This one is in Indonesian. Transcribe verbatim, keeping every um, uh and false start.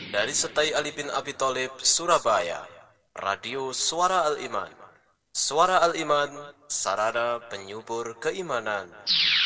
Dari Setai Ali bin Abi Thalib, Surabaya, Radio Suara Al-Iman. Suara Al-Iman, sarana penyubur keimanan.